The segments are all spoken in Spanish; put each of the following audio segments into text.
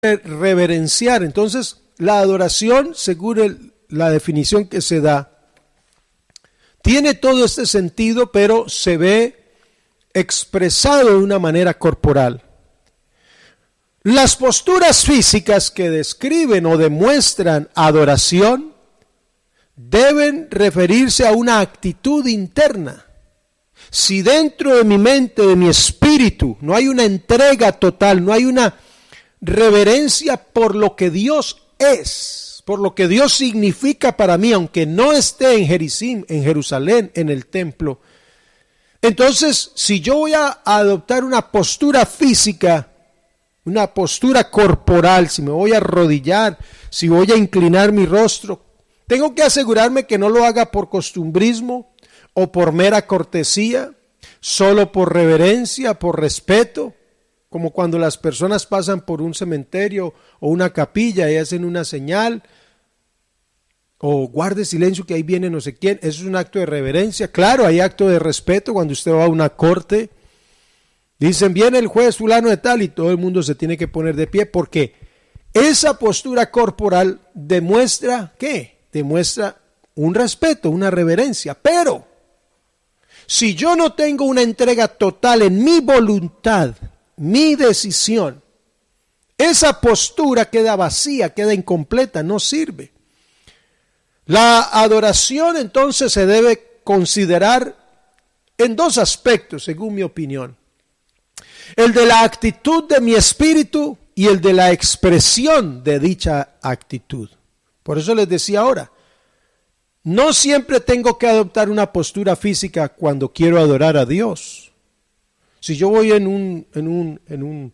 reverenciar. Entonces, la adoración, según la definición que se da, tiene todo este sentido, pero se ve expresado de una manera corporal. Las posturas físicas que describen o demuestran adoración deben referirse a una actitud interna. Si dentro de mi mente, de mi espíritu, no hay una entrega total, no hay una reverencia por lo que Dios es, por lo que Dios significa para mí, aunque no esté en Jerusalén, en el templo, entonces, si yo voy a adoptar una postura física, una postura corporal, si me voy a arrodillar, si voy a inclinar mi rostro, tengo que asegurarme que no lo haga por costumbrismo o por mera cortesía, solo por reverencia, por respeto, como cuando las personas pasan por un cementerio o una capilla y hacen una señal, o guarde silencio que ahí viene no sé quién. Eso es un acto de reverencia. Claro, hay acto de respeto cuando usted va a una corte. Dicen, viene el juez fulano de tal y todo el mundo se tiene que poner de pie porque esa postura corporal demuestra, ¿qué? Demuestra un respeto, una reverencia. Pero si yo no tengo una entrega total en mi voluntad, mi decisión, esa postura queda vacía, queda incompleta, no sirve. La adoración entonces se debe considerar en dos aspectos, según mi opinión. El de la actitud de mi espíritu y el de la expresión de dicha actitud. Por eso les decía ahora, no siempre tengo que adoptar una postura física cuando quiero adorar a Dios. Si yo voy en un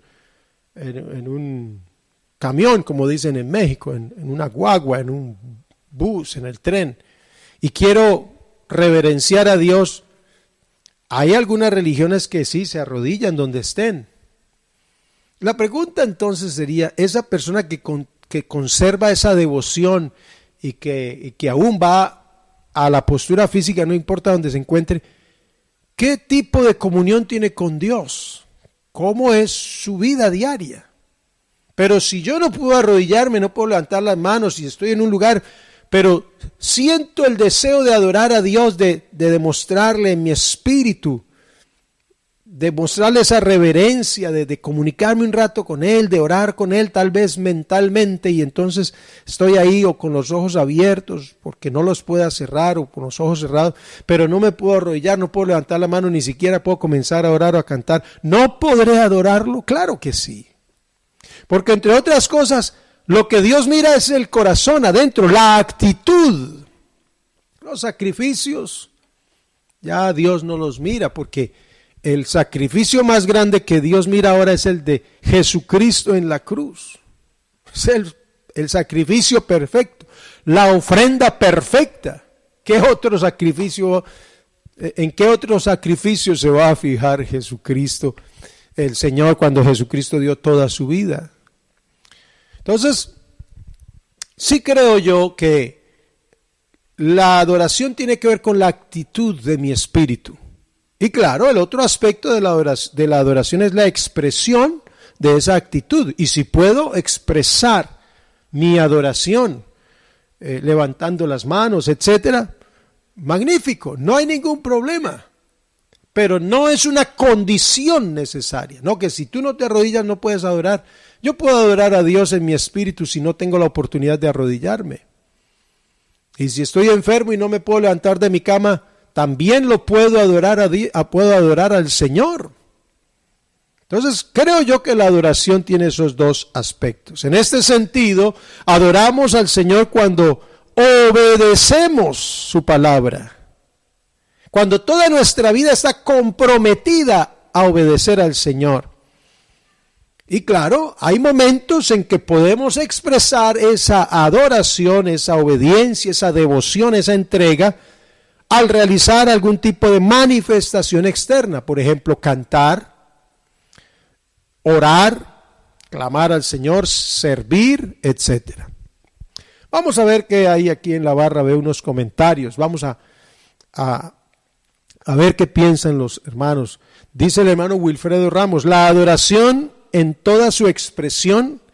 camión, como dicen en México, en una guagua, en un bus, en el tren, y quiero reverenciar a Dios, hay algunas religiones que sí se arrodillan donde estén. La pregunta entonces sería, esa persona que conserva esa devoción y que aún va a la postura física, no importa donde se encuentre, ¿qué tipo de comunión tiene con Dios? ¿Cómo es su vida diaria? Pero si yo no puedo arrodillarme, no puedo levantar las manos y estoy en un lugar, pero siento el deseo de adorar a Dios, de demostrarle en mi espíritu, de mostrarle esa reverencia, de comunicarme un rato con Él, de orar con Él, tal vez mentalmente, y entonces estoy ahí o con los ojos abiertos, porque no los pueda cerrar, o con los ojos cerrados, pero no me puedo arrodillar, no puedo levantar la mano, ni siquiera puedo comenzar a orar o a cantar. ¿No podré adorarlo? Claro que sí. Porque entre otras cosas, lo que Dios mira es el corazón adentro, la actitud. Los sacrificios, ya Dios no los mira, porque el sacrificio más grande que Dios mira ahora es el de Jesucristo en la cruz. Es el sacrificio perfecto, la ofrenda perfecta. ¿Qué otro sacrificio, en qué otro sacrificio se va a fijar Jesucristo, el Señor, cuando Jesucristo dio toda su vida? Entonces, sí creo yo que la adoración tiene que ver con la actitud de mi espíritu. Y claro, el otro aspecto de la adoración es la expresión de esa actitud. Y si puedo expresar mi adoración, levantando las manos, etcétera, magnífico, no hay ningún problema. Pero no es una condición necesaria, no que si tú no te arrodillas no puedes adorar. Yo puedo adorar a Dios en mi espíritu si no tengo la oportunidad de arrodillarme. Y si estoy enfermo y no me puedo levantar de mi cama, también lo puedo adorar puedo adorar al Señor. Entonces, creo yo que la adoración tiene esos dos aspectos. En este sentido, adoramos al Señor cuando obedecemos su palabra. Cuando toda nuestra vida está comprometida a obedecer al Señor. Y claro, hay momentos en que podemos expresar esa adoración, esa obediencia, esa devoción, esa entrega, al realizar algún tipo de manifestación externa. Por ejemplo, cantar, orar, clamar al Señor, servir, etc. Vamos a ver qué hay aquí en la barra, veo unos comentarios. Vamos a ver qué piensan los hermanos. Dice el hermano Wilfredo Ramos, la adoración en toda su expresión